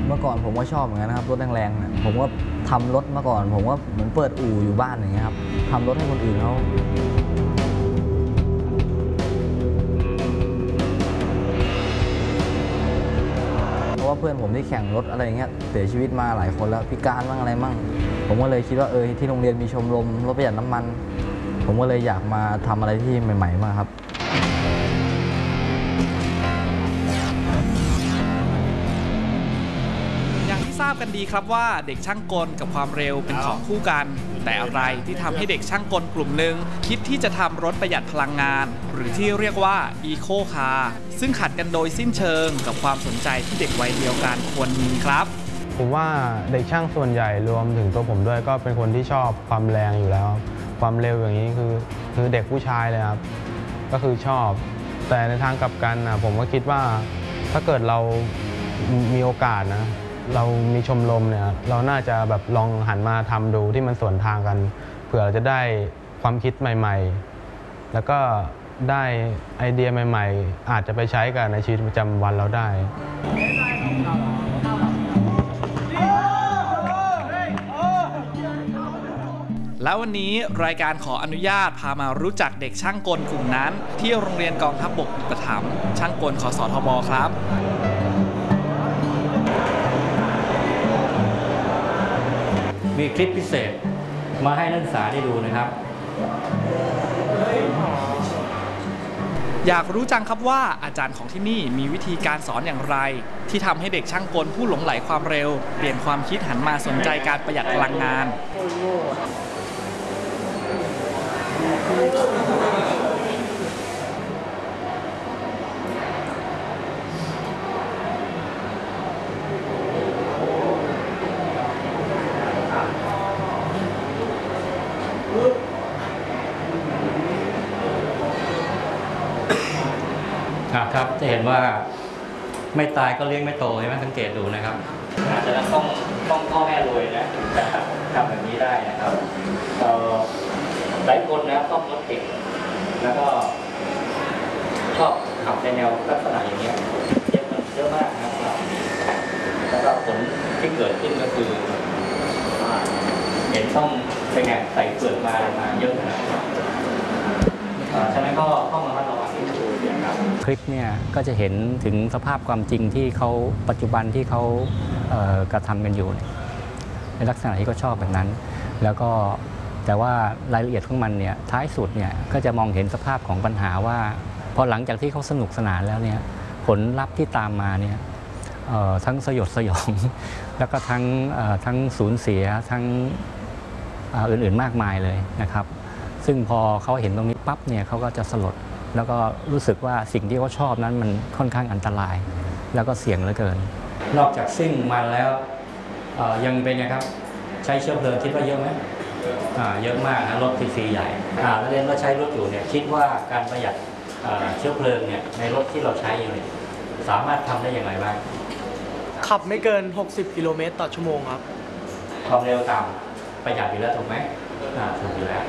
มื่อก่อนผมก็ชอบเหมือนกันนะครับรถแรงๆเนี่ยผมก็ทำรถมาก่อนผมก็เหมือนเปิดอู่อยู่บ้านอย่างเงี้ยครับทำรถให้คนอื่นเขาเพราะว่าเพื่อนผมที่แข่งรถอะไรอย่างเงี้ยเสียชีวิตมาหลายคนแล้วพิการบ้างอะไรบ้างผมก็เลยคิดว่าที่โรงเรียนมีชมรมรถประหยัดน้ำมันผมก็เลยอยากมาทำอะไรที่ใหม่ๆมาครับทราบกันดีครับว่าเด็กช่างกลกับความเร็วเป็นของคู่กันแต่อะไรที่ทำให้เด็กช่างกลกลุ่มหนึ่งคิดที่จะทำรถประหยัดพลังงานหรือที่เรียกว่าอีโคคาร์ซึ่งขัดกันโดยสิ้นเชิงกับความสนใจที่เด็กวัยเดียวกันควรมีครับผมว่าเด็กช่างส่วนใหญ่รวมถึงตัวผมด้วยก็เป็นคนที่ชอบความแรงอยู่แล้วความเร็วอย่างนี้คือเด็กผู้ชายเลยครับก็คือชอบแต่ในทางกลับกันผมก็คิดว่าถ้าเกิดเรามีโอกาสนะเรามีชมรมเนี่ยเราน่าจะแบบลองหันมาทำดูที่มันสวนทางกันเผื่อเราจะได้ความคิดใหม่ๆแล้วก็ได้ไอเดียใหม่ๆอาจจะไปใช้กันในชีวิตประจำวันเราได้แล้ววันนี้รายการขออนุญาตพามารู้จักเด็กช่างกลกลุ่มนั้นที่โรงเรียนกองทัพบกอุปถัมภ์ช่างกลขสทบครับมีคลิปพิเศษมาให้นักศึกษาได้ดูนะครับอยากรู้จังครับว่าอาจารย์ของที่นี่มีวิธีการสอนอย่างไรที่ทำให้เด็กช่างกลผู้หลงใหลความเร็วเปลี่ยนความคิดหันมาสนใจการประหยัดพลังงานครับจะเห็นว่าไม่ตายก็เลี้ยงไม่โตใช่ไหมสังเกตดูนะครับอาจจะต้องพ่อแม่รวยนะทำแบบนี้ได้นะครับหลายคนนะครับชอบรถเก่งแล้วก็ชอบขับในแนวลักษณะอย่างนี้เยอะมากนะครับแล้วก็ผลที่เกิดขึ้นก็คือเห็นต้องเป็นไงใส่เปลือกมาเยอะนะครับฉะนั้นก็ต้องมาระวังที่ดูนะครับคลิปเนี่ยก็จะเห็นถึงสภาพความจริงที่เขาปัจจุบันที่เขากระทำกันอยู่ในลักษณะที่เขาชอบแบบนั้นแล้วก็แต่ว่ารายละเอียดของมันเนี่ยท้ายสุดเนี่ยก็จะมองเห็นสภาพของปัญหาว่าพอหลังจากที่เขาสนุกสนานแล้วเนี่ยผลลัพธ์ที่ตามมาเนี่ยทั้งสยดสยองแล้วก็ทั้งสูญเสียทั้งอื่นๆมากมายเลยนะครับซึ่งพอเขาเห็นตรงนี้ปั๊บเนี่ยเขาก็จะสลดแล้วก็รู้สึกว่าสิ่งที่เขาชอบนั้นมันค่อนข้างอันตรายแล้วก็เสี่ยงเหลือเกินนอกจากซิ่งมันแล้วยังเป็นไงครับใช้เชื้อเพลิงคิดว่าเยอะไหมเยอะมากนะรถซีใหญ่แล้วเรียนว่าใช้รถอยู่เนี่ยคิดว่าการประหยัดเชื้อเพลิงเนี่ยในรถที่เราใช้อยู่เนี่ยสามารถทำได้อย่างไรบ้างขับไม่เกิน60 กิโลเมตรต่อชั่วโมงครับความเร็วต่ำประหยัดอยู่แล้วถูกไหมถูกอยู่แล้ว